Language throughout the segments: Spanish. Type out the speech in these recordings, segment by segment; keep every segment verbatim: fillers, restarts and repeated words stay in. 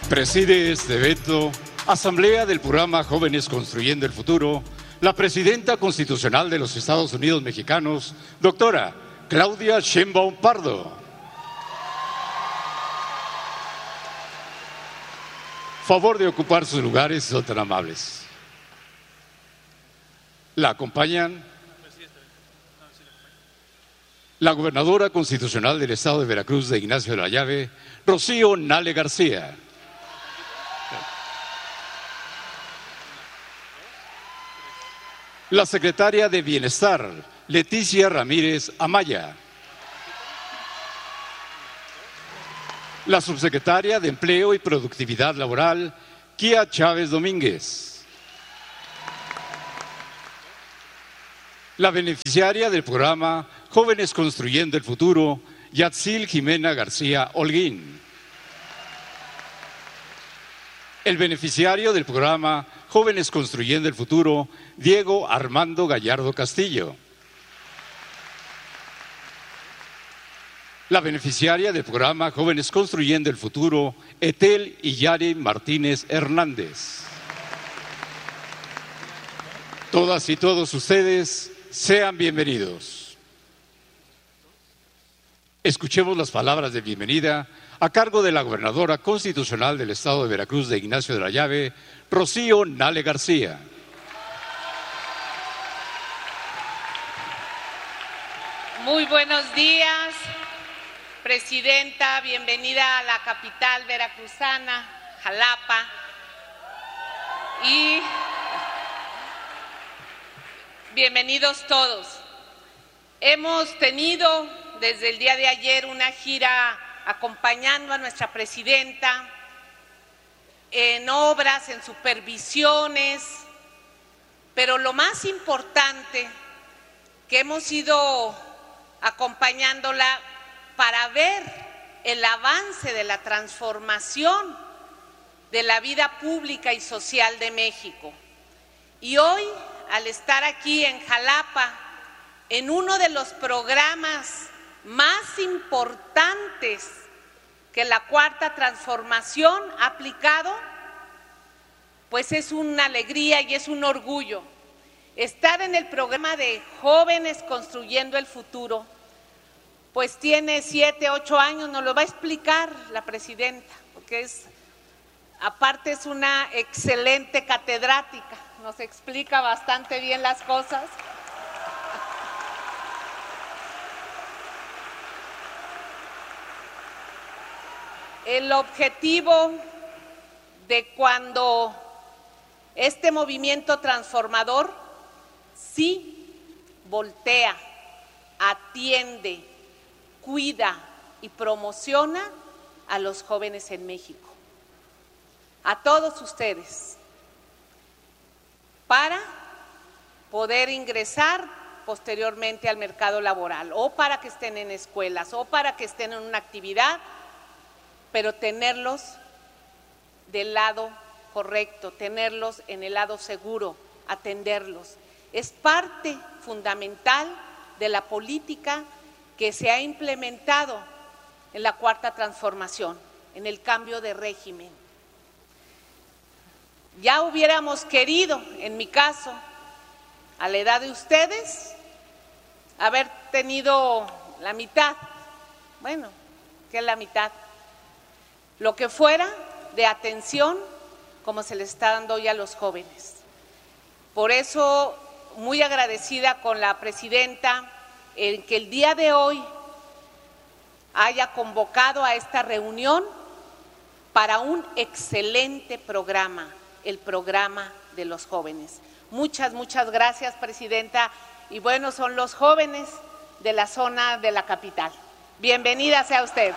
Preside este evento, Asamblea del Programa Jóvenes Construyendo el Futuro, la Presidenta Constitucional de los Estados Unidos Mexicanos, doctora Claudia Sheinbaum Pardo. Favor de ocupar sus lugares, si son tan amables. La acompañan la Gobernadora Constitucional del Estado de Veracruz de Ignacio de la Llave, Rocío Nale García. La Secretaria de Bienestar, Leticia Ramírez Amaya. La Subsecretaria de Empleo y Productividad Laboral, Kia Chávez Domínguez. La beneficiaria del programa Jóvenes Construyendo el Futuro, Yatzil Jimena García Holguín. El beneficiario del programa Jóvenes Construyendo el Futuro, Diego Armando Gallardo Castillo. La beneficiaria del programa Jóvenes Construyendo el Futuro, Etel Iyari Martínez Hernández. Todas y todos ustedes sean bienvenidos. Escuchemos las palabras de bienvenida a cargo de la Gobernadora Constitucional del Estado de Veracruz de Ignacio de la Llave, Rocío Nale García. Muy buenos días, Presidenta, bienvenida a la capital veracruzana, Jalapa. Y bienvenidos todos. Hemos tenido desde el día de ayer una gira acompañando a nuestra presidenta en obras, en supervisiones, pero lo más importante, que hemos ido acompañándola para ver el avance de la transformación de la vida pública y social de México. Y hoy, al estar aquí en Jalapa, en uno de los programas más importantes que la Cuarta Transformación ha aplicado, pues es una alegría y es un orgullo estar en el programa de Jóvenes Construyendo el Futuro. Pues tiene siete, ocho años, nos lo va a explicar la presidenta, porque es, aparte es una excelente catedrática, nos explica bastante bien las cosas. El objetivo de cuando este movimiento transformador sí voltea, atiende, cuida y promociona a los jóvenes en México, a todos ustedes, para poder ingresar posteriormente al mercado laboral, o para que estén en escuelas, o para que estén en una actividad, pero tenerlos del lado correcto, tenerlos en el lado seguro, atenderlos. Es parte fundamental de la política que se ha implementado en la Cuarta Transformación, en el cambio de régimen. Ya hubiéramos querido, en mi caso, a la edad de ustedes, haber tenido la mitad, bueno, ¿qué es la mitad? Lo que fuera de atención como se le está dando hoy a los jóvenes. Por eso, muy agradecida con la presidenta en que el día de hoy haya convocado a esta reunión para un excelente programa, el programa de los jóvenes. Muchas, muchas gracias, presidenta. Y bueno, son los jóvenes de la zona de la capital. Bienvenida sea usted.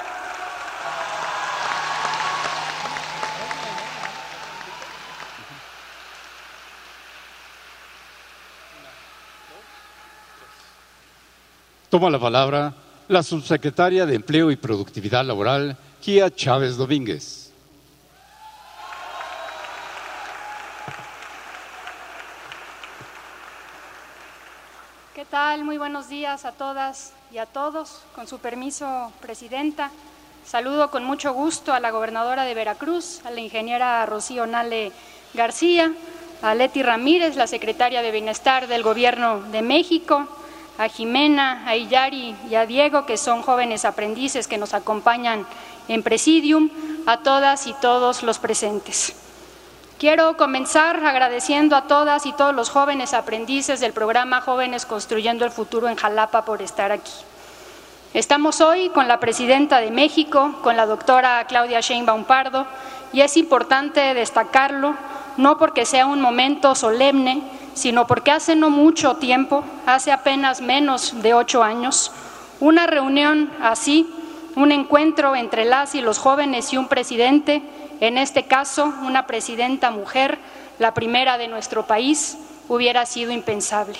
Toma la palabra la Subsecretaria de Empleo y Productividad Laboral, Kia Chávez Domínguez. ¿Qué tal? Muy buenos días a todas y a todos. Con su permiso, presidenta. Saludo con mucho gusto a la gobernadora de Veracruz, a la ingeniera Rocío Nale García, a Leti Ramírez, la secretaria de Bienestar del Gobierno de México, a Jimena, a Iyari y a Diego, que son jóvenes aprendices que nos acompañan en Presidium, a todas y todos los presentes. Quiero comenzar agradeciendo a todas y todos los jóvenes aprendices del programa Jóvenes Construyendo el Futuro en Jalapa por estar aquí. Estamos hoy con la presidenta de México, con la doctora Claudia Sheinbaum Pardo, y es importante destacarlo, no porque sea un momento solemne, sino porque hace no mucho tiempo, hace apenas menos de ocho años, una reunión así, un encuentro entre las y los jóvenes y un presidente, en este caso una presidenta mujer, la primera de nuestro país, hubiera sido impensable.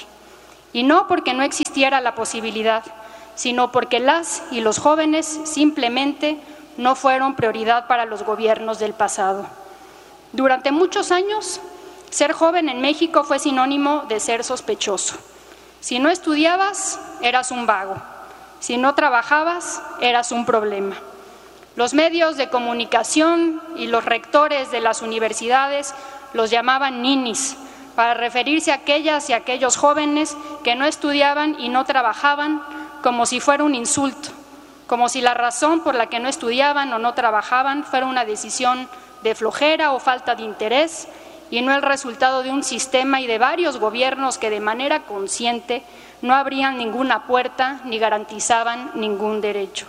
Y no porque no existiera la posibilidad, sino porque las y los jóvenes simplemente no fueron prioridad para los gobiernos del pasado. Durante muchos años, ser joven en México fue sinónimo de ser sospechoso. Si no estudiabas, eras un vago. Si no trabajabas, eras un problema. Los medios de comunicación y los rectores de las universidades los llamaban ninis, para referirse a aquellas y aquellos jóvenes que no estudiaban y no trabajaban, como si fuera un insulto, como si la razón por la que no estudiaban o no trabajaban fuera una decisión de flojera o falta de interés, y no el resultado de un sistema y de varios gobiernos que de manera consciente no abrían ninguna puerta ni garantizaban ningún derecho.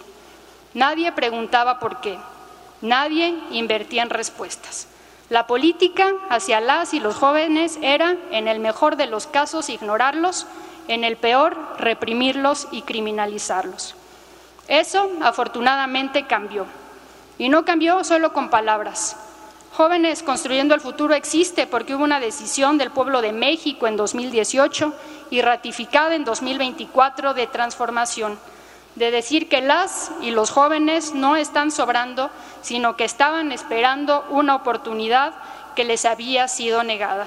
Nadie preguntaba por qué, nadie invertía en respuestas. La política hacia las y los jóvenes era, en el mejor de los casos, ignorarlos, en el peor, reprimirlos y criminalizarlos. Eso, afortunadamente, cambió. Y no cambió solo con palabras. Jóvenes Construyendo el Futuro existe porque hubo una decisión del pueblo de México en dos mil dieciocho y ratificada en dos mil veinticuatro de transformación, de decir que las y los jóvenes no están sobrando, sino que estaban esperando una oportunidad que les había sido negada.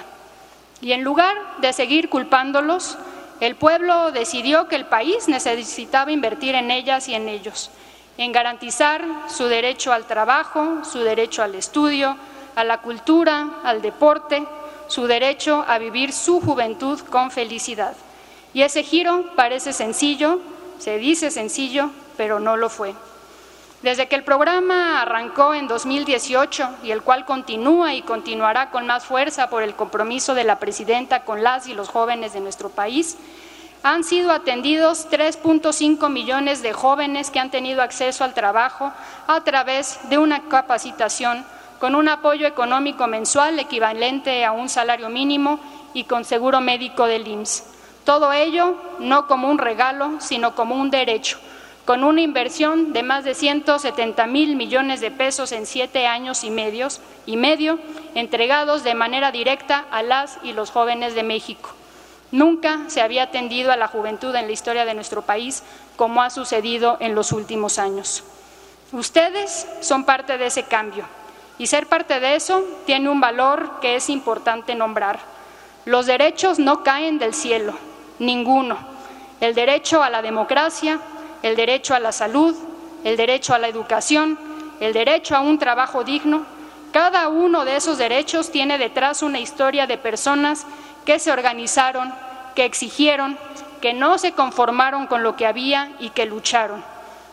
Y en lugar de seguir culpándolos, el pueblo decidió que el país necesitaba invertir en ellas y en ellos, en garantizar su derecho al trabajo, su derecho al estudio, a la cultura, al deporte, su derecho a vivir su juventud con felicidad. Y ese giro parece sencillo, se dice sencillo, pero no lo fue. Desde que el programa arrancó en dos mil dieciocho y el cual continúa y continuará con más fuerza por el compromiso de la presidenta con las y los jóvenes de nuestro país, han sido atendidos tres punto cinco millones de jóvenes que han tenido acceso al trabajo a través de una capacitación con un apoyo económico mensual equivalente a un salario mínimo y con seguro médico del I M S S. Todo ello no como un regalo, sino como un derecho, con una inversión de más de ciento setenta mil millones de pesos en siete años y, medios, y medio, entregados de manera directa a las y los jóvenes de México. Nunca se había atendido a la juventud en la historia de nuestro país como ha sucedido en los últimos años. Ustedes son parte de ese cambio y ser parte de eso tiene un valor que es importante nombrar. Los derechos no caen del cielo, ninguno. El derecho a la democracia, el derecho a la salud, el derecho a la educación, el derecho a un trabajo digno, cada uno de esos derechos tiene detrás una historia de personas que se organizaron, que exigieron, que no se conformaron con lo que había y que lucharon.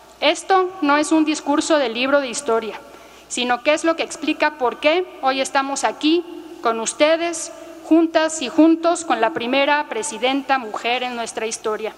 Esto no es un discurso del libro de historia, sino que es lo que explica por qué hoy estamos aquí con ustedes, juntas y juntos con la primera presidenta mujer en nuestra historia.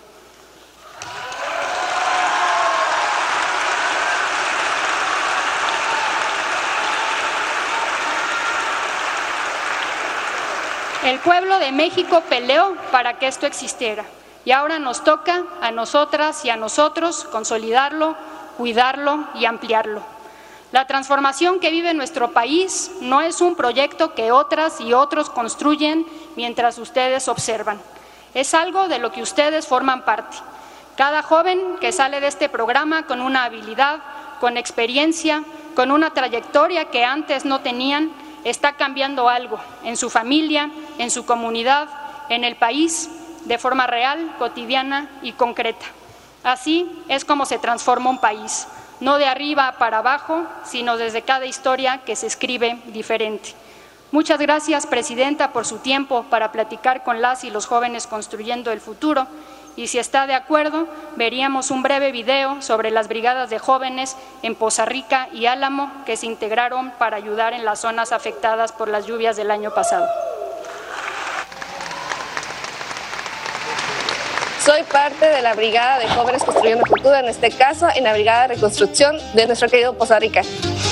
El pueblo de México peleó para que esto existiera y ahora nos toca a nosotras y a nosotros consolidarlo, cuidarlo y ampliarlo. La transformación que vive nuestro país no es un proyecto que otras y otros construyen mientras ustedes observan. Es algo de lo que ustedes forman parte. Cada joven que sale de este programa con una habilidad, con experiencia, con una trayectoria que antes no tenían, está cambiando algo en su familia, en su comunidad, en el país, de forma real, cotidiana y concreta. Así es como se transforma un país, no de arriba para abajo, sino desde cada historia que se escribe diferente. Muchas gracias, Presidenta, por su tiempo para platicar con las y los jóvenes construyendo el futuro. Y si está de acuerdo, veríamos un breve video sobre las brigadas de jóvenes en Poza Rica y Álamo que se integraron para ayudar en las zonas afectadas por las lluvias del año pasado. Soy parte de la Brigada de Jóvenes Construyendo el Futuro, en este caso en la Brigada de Reconstrucción de nuestro querido Poza Rica.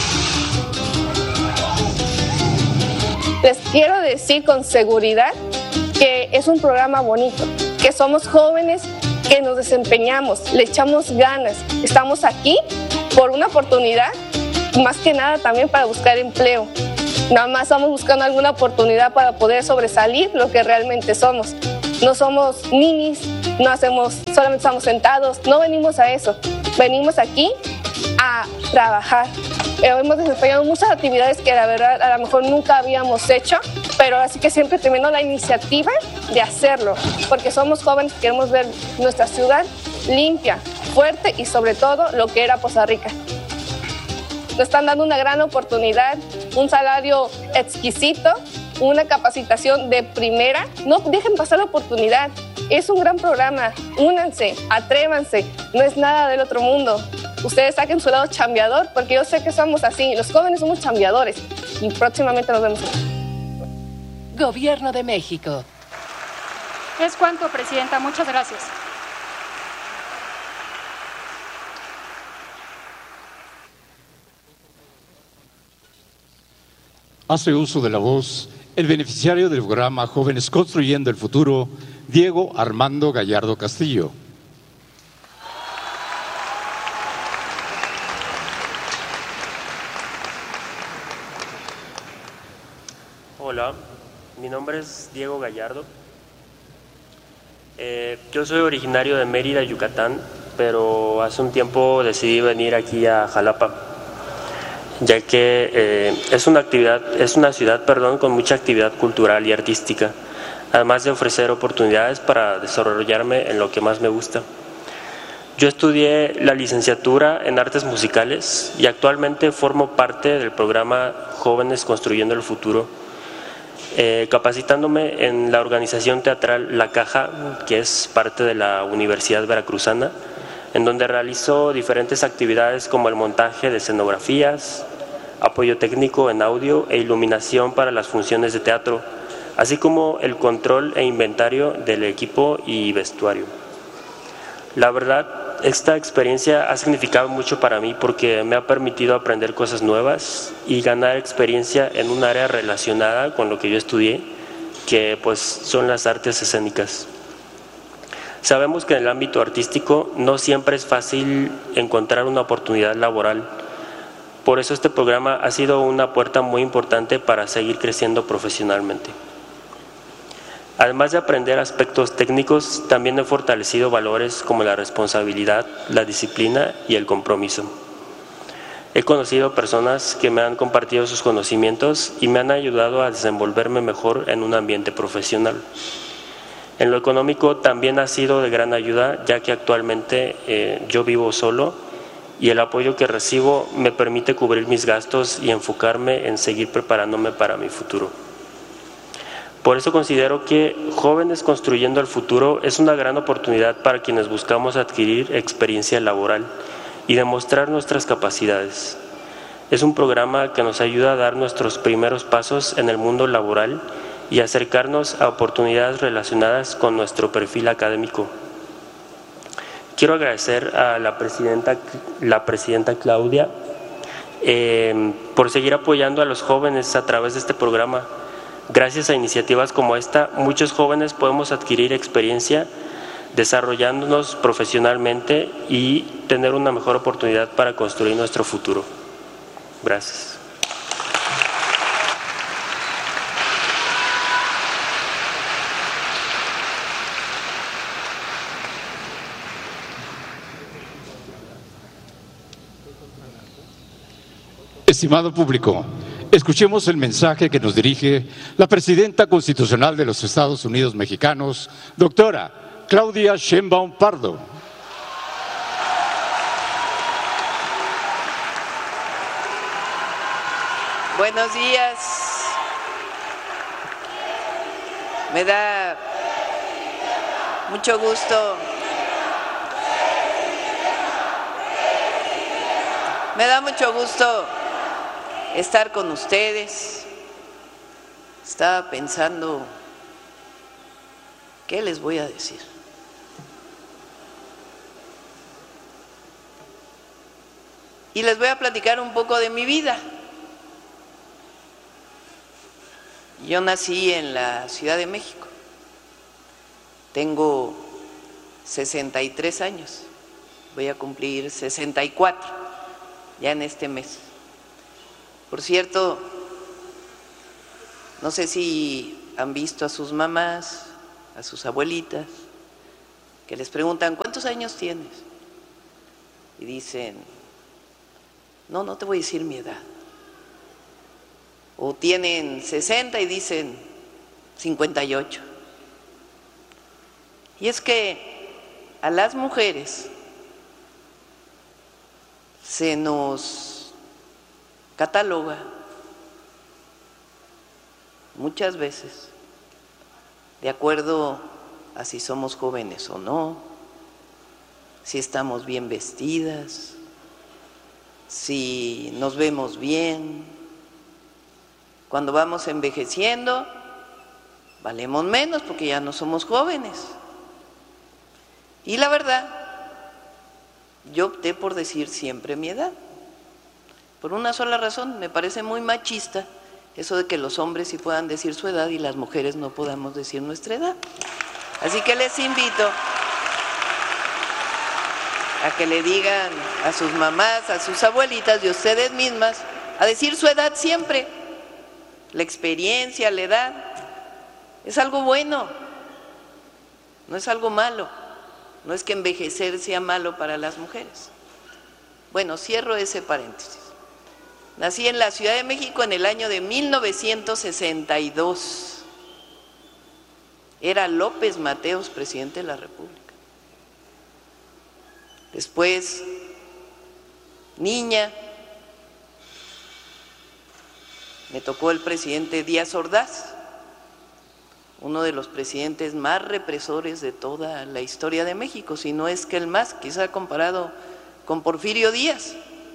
Les quiero decir con seguridad que es un programa bonito, que somos jóvenes, que nos desempeñamos, le echamos ganas, estamos aquí por una oportunidad, más que nada también para buscar empleo. Nada más estamos buscando alguna oportunidad para poder sobresalir lo que realmente somos. No somos ninis, no hacemos, solamente estamos sentados, no venimos a eso, venimos aquí a trabajar. Hemos desempeñado muchas actividades que la verdad a lo mejor nunca habíamos hecho, pero así que siempre teniendo la iniciativa de hacerlo, porque somos jóvenes que queremos ver nuestra ciudad limpia, fuerte y sobre todo lo que era Poza Rica. Nos están dando una gran oportunidad, un salario exquisito, una capacitación de primera. No dejen pasar la oportunidad, es un gran programa, únanse, atrévanse, no es nada del otro mundo. Ustedes saquen su lado chambeador, porque yo sé que somos así, los jóvenes somos chambeadores y próximamente nos vemos. Gobierno de México. Es cuanto, Presidenta, muchas gracias. Hace uso de la voz el beneficiario del programa Jóvenes Construyendo el Futuro, Diego Armando Gallardo Castillo. Hola, mi nombre es Diego Gallardo. Eh, yo soy originario de Mérida, Yucatán, pero hace un tiempo decidí venir aquí a Jalapa, ya que eh, es una actividad, es una ciudad, perdón, con mucha actividad cultural y artística, además de ofrecer oportunidades para desarrollarme en lo que más me gusta. Yo estudié la licenciatura en Artes Musicales y actualmente formo parte del programa Jóvenes Construyendo el Futuro, eh, capacitándome en la organización teatral La Caja, que es parte de la Universidad Veracruzana, en donde realizo diferentes actividades como el montaje de escenografías, apoyo técnico en audio e iluminación para las funciones de teatro, así como el control e inventario del equipo y vestuario. La verdad, esta experiencia ha significado mucho para mí porque me ha permitido aprender cosas nuevas y ganar experiencia en un área relacionada con lo que yo estudié, que pues son las artes escénicas. Sabemos que en el ámbito artístico no siempre es fácil encontrar una oportunidad laboral. Por eso este programa ha sido una puerta muy importante para seguir creciendo profesionalmente. Además de aprender aspectos técnicos, también he fortalecido valores como la responsabilidad, la disciplina y el compromiso. He conocido personas que me han compartido sus conocimientos y me han ayudado a desenvolverme mejor en un ambiente profesional. En lo económico también ha sido de gran ayuda, ya que actualmente eh, yo vivo solo y el apoyo que recibo me permite cubrir mis gastos y enfocarme en seguir preparándome para mi futuro. Por eso considero que Jóvenes Construyendo el Futuro es una gran oportunidad para quienes buscamos adquirir experiencia laboral y demostrar nuestras capacidades. Es un programa que nos ayuda a dar nuestros primeros pasos en el mundo laboral y acercarnos a oportunidades relacionadas con nuestro perfil académico. Quiero agradecer a la presidenta, la presidenta Claudia eh, por seguir apoyando a los jóvenes a través de este programa. Gracias a iniciativas como esta, muchos jóvenes podemos adquirir experiencia desarrollándonos profesionalmente y tener una mejor oportunidad para construir nuestro futuro. Gracias. Estimado público, escuchemos el mensaje que nos dirige la Presidenta Constitucional de los Estados Unidos Mexicanos, doctora Claudia Sheinbaum Pardo. Buenos días. Me da mucho gusto. Me da mucho gusto estar con ustedes. Estaba pensando, ¿qué les voy a decir? Y les voy a platicar un poco de mi vida. Yo nací en la Ciudad de México. Tengo sesenta y tres años. Voy a cumplir sesenta y cuatro ya en este mes. Por cierto, no sé si han visto a sus mamás, a sus abuelitas, que les preguntan, ¿cuántos años tienes? Y dicen, no, no te voy a decir mi edad. O tienen sesenta y dicen cincuenta y ocho. Y es que a las mujeres se nos cataloga muchas veces de acuerdo a si somos jóvenes o no, si estamos bien vestidas, si nos vemos bien. Cuando vamos envejeciendo, valemos menos porque ya no somos jóvenes. Y la verdad, yo opté por decir siempre mi edad. Por una sola razón, me parece muy machista eso de que los hombres sí puedan decir su edad y las mujeres no podamos decir nuestra edad. Así que les invito a que le digan a sus mamás, a sus abuelitas y a ustedes mismas a decir su edad siempre. La experiencia, la edad, es algo bueno, no es algo malo, no es que envejecer sea malo para las mujeres. Bueno, cierro ese paréntesis. Nací en la Ciudad de México en el año de mil novecientos sesenta y dos. Era López Mateos presidente de la República. Después, niña, me tocó el presidente Díaz Ordaz, uno de los presidentes más represores de toda la historia de México, si no es que el más, quizá comparado con Porfirio Díaz.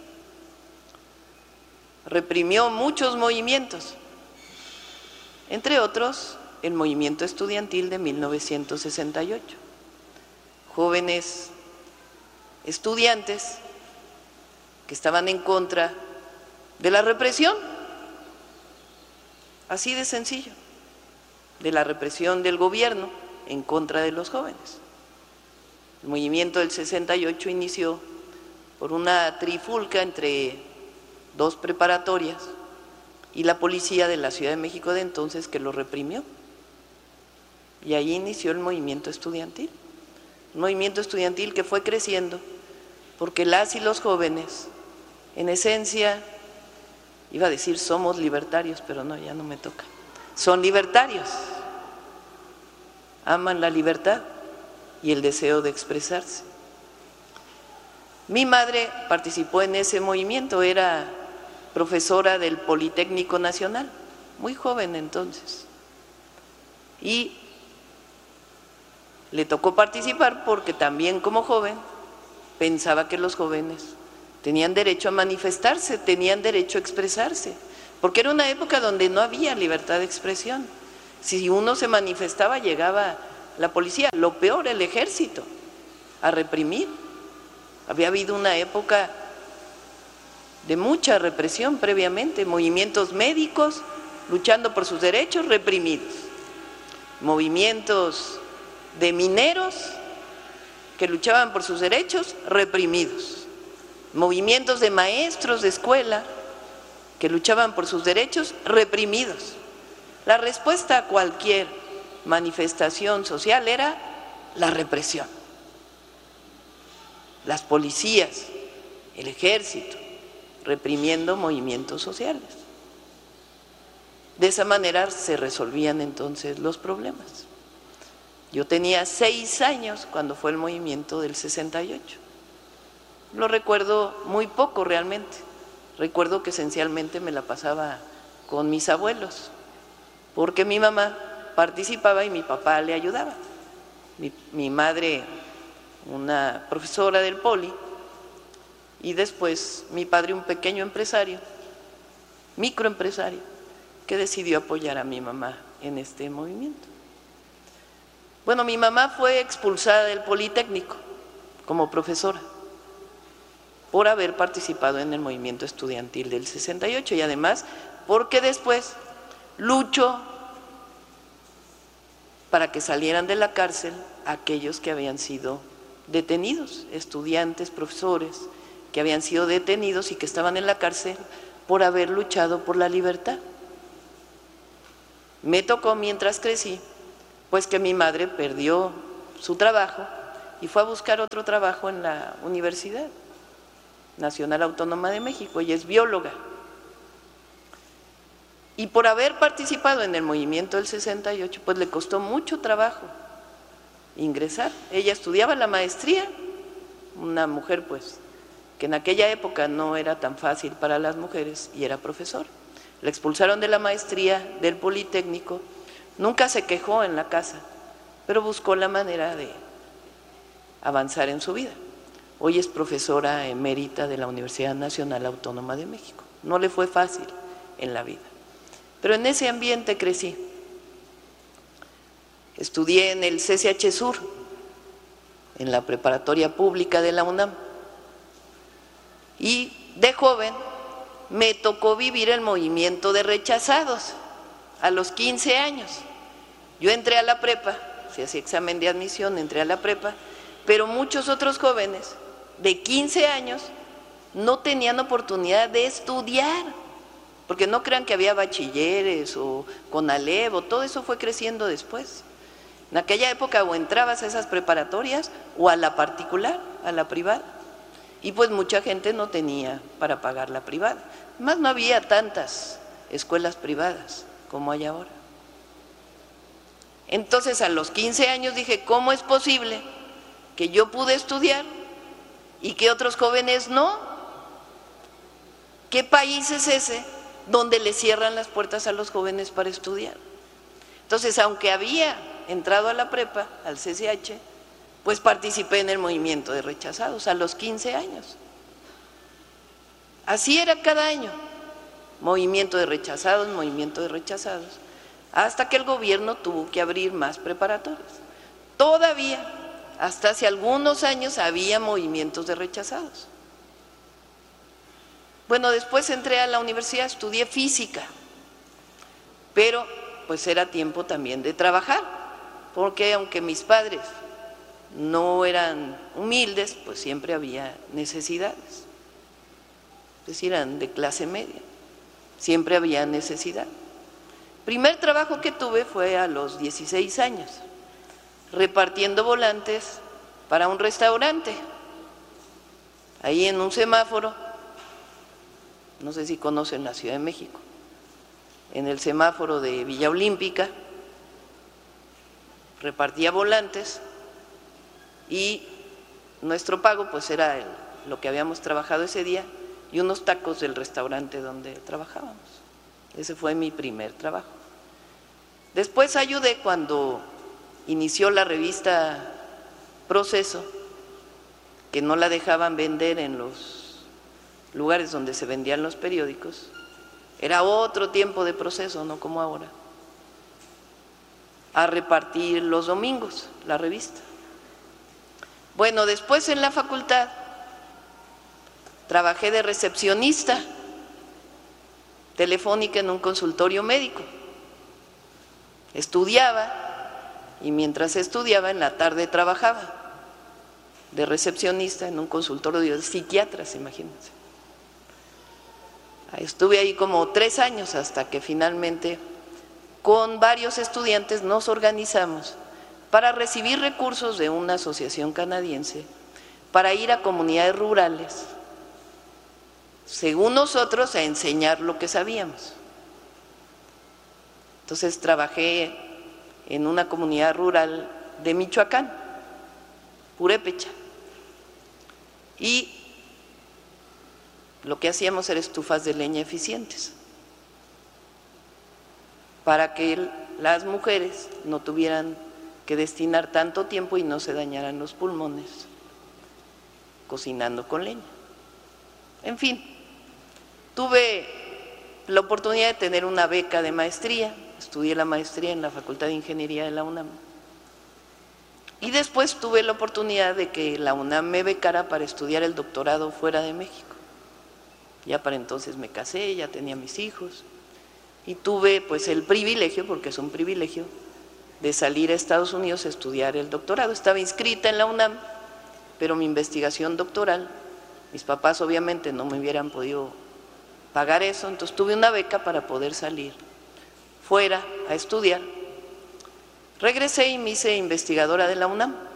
Reprimió muchos movimientos, entre otros el movimiento estudiantil de mil novecientos sesenta y ocho. Jóvenes estudiantes que estaban en contra de la represión, así de sencillo, de la represión del gobierno en contra de los jóvenes. El movimiento del sesenta y ocho inició por una trifulca entre dos preparatorias y la policía de la Ciudad de México de entonces que lo reprimió. Y ahí inició el movimiento estudiantil, un movimiento estudiantil que fue creciendo porque las y los jóvenes, en esencia, iba a decir somos libertarios, pero no, ya no me toca, son libertarios, aman la libertad y el deseo de expresarse. Mi madre participó en ese movimiento, era profesora del Politécnico Nacional, muy joven entonces, y le tocó participar porque también como joven pensaba que los jóvenes tenían derecho a manifestarse, tenían derecho a expresarse, porque era una época donde no había libertad de expresión. Si uno se manifestaba llegaba la policía, lo peor, el ejército, a reprimir. Había habido una época de mucha represión previamente, movimientos médicos luchando por sus derechos reprimidos, movimientos de mineros que luchaban por sus derechos reprimidos, movimientos de maestros de escuela que luchaban por sus derechos reprimidos. La respuesta a cualquier manifestación social era la represión. Las policías, el ejército, reprimiendo movimientos sociales. De esa manera se resolvían entonces los problemas. Yo tenía seis años cuando fue el movimiento del sesenta y ocho. Lo recuerdo muy poco realmente. Recuerdo que esencialmente me la pasaba con mis abuelos, porque mi mamá participaba y mi papá le ayudaba. Mi, mi madre, una profesora del Poli, y después mi padre, un pequeño empresario, microempresario, que decidió apoyar a mi mamá en este movimiento. Bueno, mi mamá fue expulsada del Politécnico como profesora por haber participado en el movimiento estudiantil del sesenta y ocho y además porque después luchó para que salieran de la cárcel aquellos que habían sido detenidos, estudiantes, profesores, que habían sido detenidos y que estaban en la cárcel por haber luchado por la libertad. Me tocó mientras crecí, pues que mi madre perdió su trabajo y fue a buscar otro trabajo en la Universidad Nacional Autónoma de México. Ella es bióloga. Y por haber participado en el movimiento del sesenta y ocho, pues le costó mucho trabajo ingresar. Ella estudiaba la maestría, una mujer pues que en aquella época no era tan fácil para las mujeres, y era profesora. La expulsaron de la maestría del Politécnico, nunca se quejó en la casa, pero buscó la manera de avanzar en su vida. Hoy es profesora emérita de la Universidad Nacional Autónoma de México. No le fue fácil en la vida, pero en ese ambiente crecí. Estudié en el C C H Sur, en la preparatoria pública de la UNAM, y de joven me tocó vivir el movimiento de rechazados a los quince años. Yo entré a la prepa, se hacía examen de admisión, entré a la prepa, pero muchos otros jóvenes de quince años no tenían oportunidad de estudiar, porque no crean que había bachilleres o CONALEP, o todo eso fue creciendo después. En aquella época o entrabas a esas preparatorias o a la particular, a la privada, y pues mucha gente no tenía para pagar la privada. Además no había tantas escuelas privadas como hay ahora. Entonces a los quince años dije, ¿cómo es posible que yo pude estudiar y que otros jóvenes no? ¿Qué país es ese donde le cierran las puertas a los jóvenes para estudiar? Entonces, aunque había entrado a la prepa, al C C H, pues participé en el movimiento de rechazados a los quince años. Así era cada año, movimiento de rechazados, movimiento de rechazados, hasta que el gobierno tuvo que abrir más preparatorias. Todavía, hasta hace algunos años, había movimientos de rechazados. Bueno, después entré a la universidad, estudié física, pero pues era tiempo también de trabajar, porque aunque mis padres no eran humildes, pues siempre había necesidades, es decir, eran de clase media, siempre había necesidad. Primer trabajo que tuve fue a los dieciséis años, repartiendo volantes para un restaurante, ahí en un semáforo, no sé si conocen la Ciudad de México, en el semáforo de Villa Olímpica, repartía volantes y nuestro pago pues era el, lo que habíamos trabajado ese día y unos tacos del restaurante donde trabajábamos. Ese fue mi primer trabajo. Después ayudé cuando inició la revista Proceso, que no la dejaban vender en los lugares donde se vendían los periódicos. Era otro tiempo de Proceso, no como ahora, a repartir los domingos la revista. Bueno, después en la facultad trabajé de recepcionista telefónica en un consultorio médico. Estudiaba y mientras estudiaba en la tarde trabajaba de recepcionista en un consultorio de psiquiatras, imagínense. Estuve ahí como tres años hasta que finalmente con varios estudiantes nos organizamos para recibir recursos de una asociación canadiense para ir a comunidades rurales, según nosotros, a enseñar lo que sabíamos. Entonces trabajé en una comunidad rural de Michoacán, Purépecha, y lo que hacíamos era estufas de leña eficientes. para que las mujeres no tuvieran que destinar tanto tiempo y no se dañaran los pulmones cocinando con leña. En fin, tuve la oportunidad de tener una beca de maestría, estudié la maestría en la Facultad de Ingeniería de la UNAM y después tuve la oportunidad de que la UNAM me becara para estudiar el doctorado fuera de México. Ya para entonces me casé, ya tenía mis hijos y tuve pues el privilegio, porque es un privilegio, de salir a Estados Unidos a estudiar el doctorado. Estaba inscrita en la UNAM, pero mi investigación doctoral, mis papás obviamente no me hubieran podido pagar eso, entonces tuve una beca para poder salir fuera a estudiar. Regresé y me hice investigadora de la UNAM.